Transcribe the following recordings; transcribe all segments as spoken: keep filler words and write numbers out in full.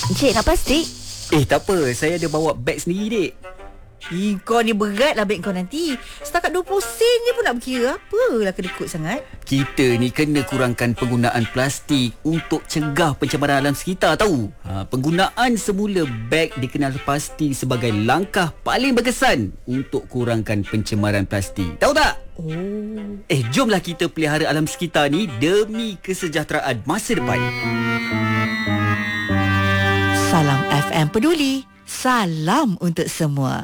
Encik nak plastik? Eh tak apa, saya ada bawa beg sendiri dek. Eh, kau ni berat lah beg kau nanti. Setakat dua puluh sen je pun nak berkira. Apalah kedekut sangat. Kita ni kena kurangkan penggunaan plastik untuk cegah pencemaran alam sekitar tahu. Ha, penggunaan semula beg dikenal pasti sebagai langkah paling berkesan untuk kurangkan pencemaran plastik. Tahu tak? Oh. Eh, jomlah kita pelihara alam sekitar ni demi kesejahteraan masa depan. Salam F M Peduli. Salam untuk semua.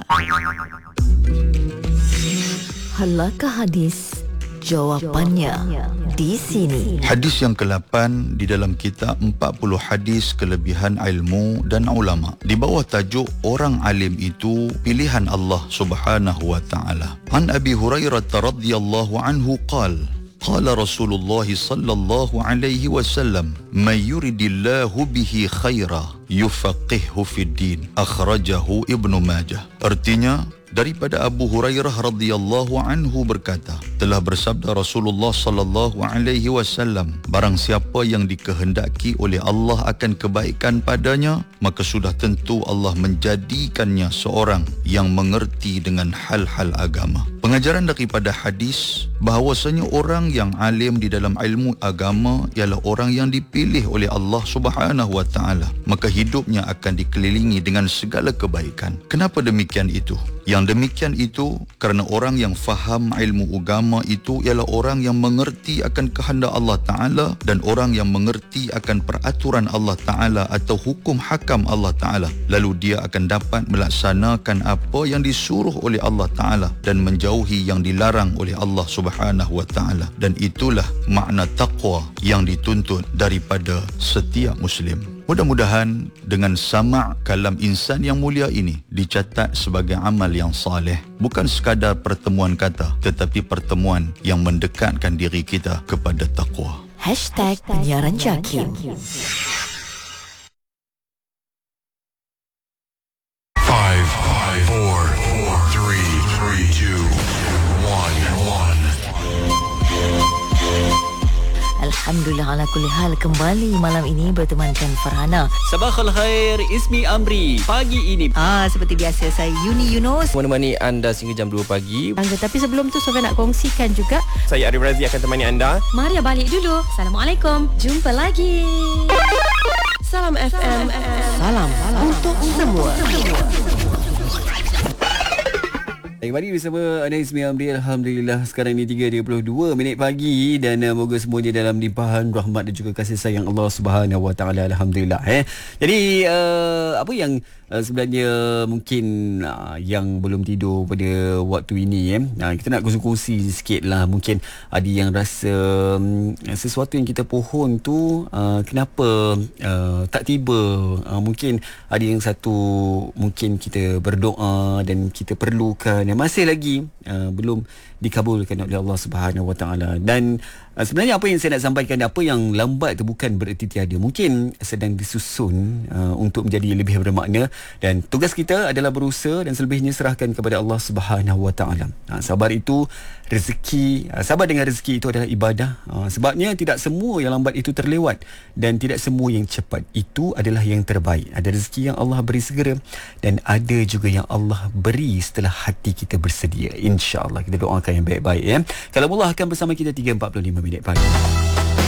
Halakah hadis? Jawapannya di sini. Hadis yang ke-lapan di dalam kitab empat puluh hadis kelebihan ilmu dan ulama. Di bawah tajuk orang alim itu pilihan Allah Subhanahu wa taala. An Abi Hurairah radhiyallahu anhu qala Qala Rasulullah sallallahu alaihi wasallam, "May yuridillahu bihi khaira yufaqihhu fid din." Akhrajahu Ibnu Majah. Artinya, daripada Abu Hurairah radhiyallahu anhu berkata, telah bersabda Rasulullah sallallahu alaihi wasallam, barang siapa yang dikehendaki oleh Allah akan kebaikan padanya, maka sudah tentu Allah menjadikannya seorang yang mengerti dengan hal-hal agama. Pengajaran daripada hadis bahawasanya orang yang alim di dalam ilmu agama ialah orang yang dipilih oleh Allah Subhanahu wa taala, maka hidupnya akan dikelilingi dengan segala kebaikan. Kenapa demikian itu? Yang demikian itu kerana orang yang faham ilmu agama itu ialah orang yang mengerti akan kehendak Allah Ta'ala dan orang yang mengerti akan peraturan Allah Ta'ala atau hukum hakam Allah Ta'ala. Lalu dia akan dapat melaksanakan apa yang disuruh oleh Allah Ta'ala dan menjauhi yang dilarang oleh Allah Subhanahu Wa Ta'ala. Dan itulah makna taqwa yang dituntut daripada setiap Muslim. Mudah-mudahan dengan sama' kalam insan yang mulia ini dicatat sebagai amal yang saleh, bukan sekadar pertemuan kata, tetapi pertemuan yang mendekatkan diri kita kepada taqwa. Hashtag penyiaran Jakim. Five, five, four, four, three, three, two, one, one. Alhamdulillah ala kulli hal, kembali malam ini bertemankan Farhana. Sabahal khair, Ismi Amri. Pagi ini Ah, seperti biasa saya Yuni Yunus menemani anda sehingga jam dua pagi. Angga, tapi sebelum tu Sofia nak kongsikan juga. Saya Arif Razi akan temani anda. Maria balik dulu. Assalamualaikum. Jumpa lagi. Salam F M. Salam, salam untuk semua. kembali bersama Anda Ismi Amri. Alhamdulillah sekarang ni tiga tiga puluh dua minit pagi dan uh, moga semuanya dalam limpahan rahmat dan juga kasih sayang Allah Subhanahu Wa Taala. Alhamdulillah eh. Jadi uh, apa yang uh, sebenarnya mungkin uh, yang belum tidur pada waktu ini eh. Uh, kita nak kongsi-kongsi sikitlah, mungkin ada yang rasa um, sesuatu yang kita pohon tu uh, kenapa uh, tak tiba. Uh, mungkin ada yang satu, mungkin kita berdoa dan kita perlukan masih lagi uh, belum dikabulkan oleh Allah Subhanahu Wa Taala. Dan uh, sebenarnya apa yang saya nak sampaikan, apa yang lambat itu bukan bererti tiada, mungkin sedang disusun uh, untuk menjadi lebih bermakna, dan tugas kita adalah berusaha dan selebihnya serahkan kepada Allah Subhanahu Wa Taala. Uh, sabar itu rezeki, uh, sabar dengan rezeki itu adalah ibadah. Uh, sebabnya tidak semua yang lambat itu terlewat dan tidak semua yang cepat itu adalah yang terbaik. Ada rezeki yang Allah beri segera dan ada juga yang Allah beri setelah hati kita bersedia. InsyaAllah kita doakan yang baik-baik ya. Kalau Allah akan bersama kita tiga empat puluh lima minit pagi.